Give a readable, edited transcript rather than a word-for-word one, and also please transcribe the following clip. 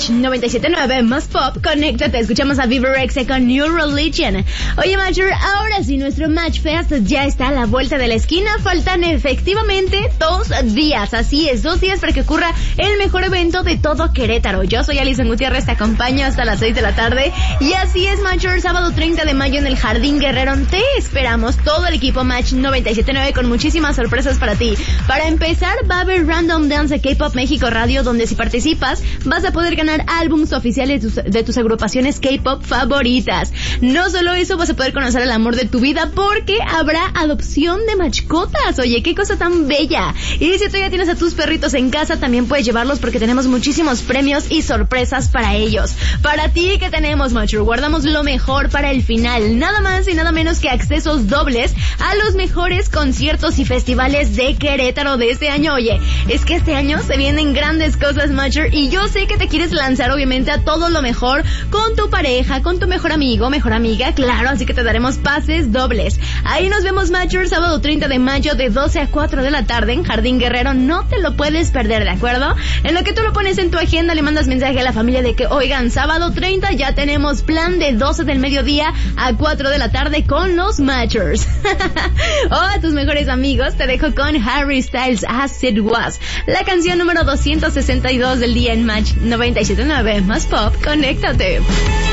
Match 97.9 más pop, conéctate, escuchamos a Viva Rexe con New Religion. Oye, Matcher, ahora sí, nuestro Match Fest ya está a la vuelta de la esquina. Faltan efectivamente 2 días, así es, 2 días para que ocurra el mejor evento de todo Querétaro. Yo soy Alison Gutiérrez, te acompaño hasta las 6 de la tarde. Y así es, Matcher, sábado 30 de mayo en el Jardín Guerrero. Te esperamos, todo el equipo Match 97.9 con muchísimas sorpresas para ti. Para empezar, va a haber Random Dance de K-Pop México Radio, donde si participas vas a poder ganar álbums oficiales de tus agrupaciones K-Pop favoritas. No solo eso, vas a poder conocer el amor de tu vida porque habrá adopción de mascotas. Oye, qué cosa tan bella. Y si tú ya tienes a tus perritos en casa, también puedes llevarlos porque tenemos muchísimos premios y sorpresas para ellos. Para ti, ¿qué tenemos, Matcher? Guardamos lo mejor para el final. Nada más y nada menos que accesos dobles a los mejores conciertos y festivales de Querétaro de este año. Oye, es que este año se vienen grandes cosas, Matcher, y yo sé que te quieres lanzar obviamente a todo lo mejor con tu pareja, con tu mejor amigo, mejor amiga, claro, así que te daremos pases dobles. Ahí nos vemos, Matcher, sábado 30 de mayo de 12 a 4 de la tarde en Jardín Guerrero. No te lo puedes perder, ¿de acuerdo? En lo que tú lo pones en tu agenda, le mandas mensaje a la familia de que, oigan, sábado 30 ya tenemos plan de 12 del mediodía a 4 de la tarde con los Matchers. O a tus mejores amigos te dejo con Harry Styles, As It Was, la canción número 262 del día en Match 97.9 más pop, conéctate.